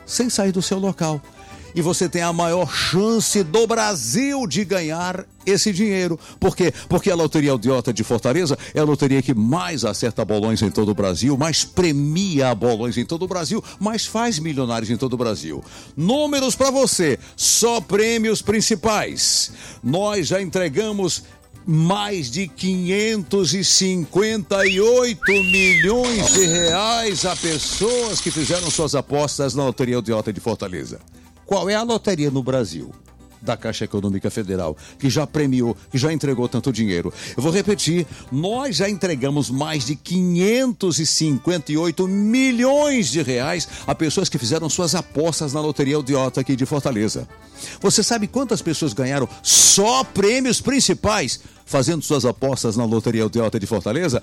sem sair do seu local. E você tem a maior chance do Brasil de ganhar esse dinheiro. Por quê? Porque a Loteria Aldeota de Fortaleza é a loteria que mais acerta bolões em todo o Brasil, mais premia bolões em todo o Brasil, mais faz milionários em todo o Brasil. Números para você, só prêmios principais. Nós já entregamos mais de 558 milhões de reais a pessoas que fizeram suas apostas na Loteria Aldeota de Fortaleza. Qual é a loteria no Brasil da Caixa Econômica Federal que já premiou, que já entregou tanto dinheiro? Eu vou repetir, nós já entregamos mais de 558 milhões de reais a pessoas que fizeram suas apostas na Loteria Aldeota aqui de Fortaleza. Você sabe quantas pessoas ganharam só prêmios principais fazendo suas apostas na Loteria Aldeota de Fortaleza?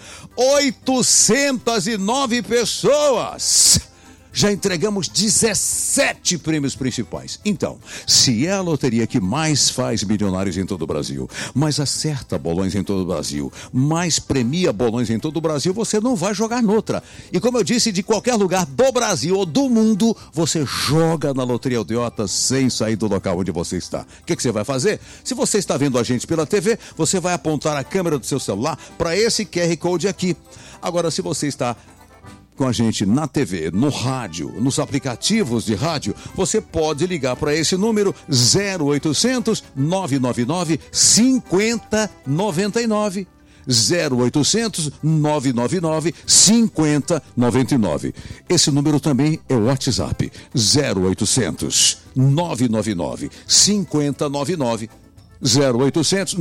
809 pessoas! Já entregamos 17 prêmios principais. Então, se é a loteria que mais faz milionários em todo o Brasil, mais acerta bolões em todo o Brasil, mais premia bolões em todo o Brasil, você não vai jogar noutra. E como eu disse, de qualquer lugar do Brasil ou do mundo, você joga na Loteria Aldeota sem sair do local onde você está. O que você vai fazer? Se você está vendo a gente pela TV, você vai apontar a câmera do seu celular para esse QR Code aqui. Agora, se você está com a gente na TV, no rádio, nos aplicativos de rádio, você pode ligar para esse número 0800 999 5099. 0800 999 5099. Esse número também é o WhatsApp. 0800 999 5099. 0800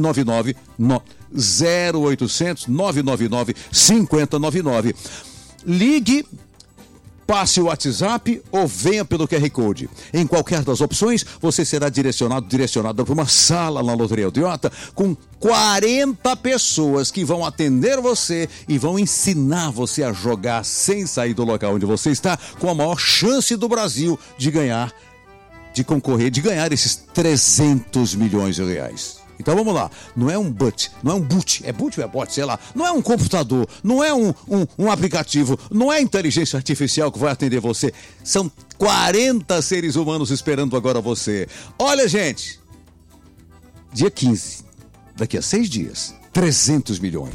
999 5099. Ligue, passe o WhatsApp ou venha pelo QR Code. Em qualquer das opções, você será direcionado para uma sala na Loteria Aldeota com 40 pessoas que vão atender você e vão ensinar você a jogar sem sair do local onde você está, com a maior chance do Brasil de ganhar, de concorrer, de ganhar esses 300 milhões de reais. Então vamos lá, não é um boot, é boot ou é bot, sei lá, não é um computador, não é um aplicativo, não é inteligência artificial que vai atender você, são 40 seres humanos esperando agora você. Olha, gente, dia 15, daqui a 6 dias, 300 milhões.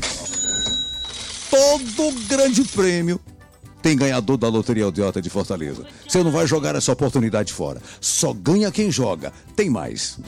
Todo grande prêmio tem ganhador da Loteria Aldeota de Fortaleza. Você não vai jogar essa oportunidade fora, só ganha quem joga. Tem mais.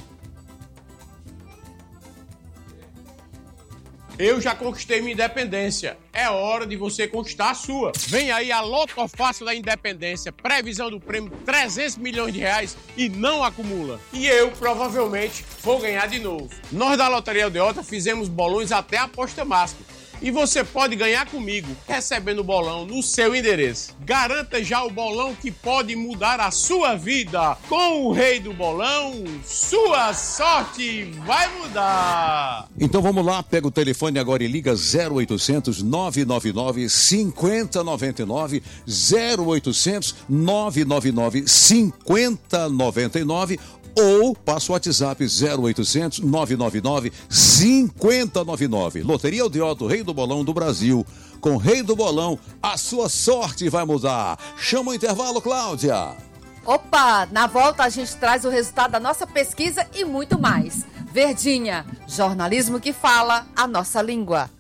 Eu já conquistei minha independência. É hora de você conquistar a sua. Vem aí a Loto Fácil da Independência. Previsão do prêmio 300 milhões de reais e não acumula. E eu, provavelmente, vou ganhar de novo. Nós da Loteria Aldeota fizemos bolões até a aposta máxima. E você pode ganhar comigo, recebendo o bolão no seu endereço. Garanta já o bolão que pode mudar a sua vida. Com o Rei do Bolão, sua sorte vai mudar. Então vamos lá, pega o telefone agora e liga 0800 999 5099, 0800 999 5099, ou passa o WhatsApp 0800 999 5099. Loteria Aldeota, o Rei do Bolão do Brasil. Com o Rei do Bolão, a sua sorte vai mudar. Chama o intervalo, Cláudia. Opa, na volta a gente traz o resultado da nossa pesquisa e muito mais. Verdinha, jornalismo que fala a nossa língua.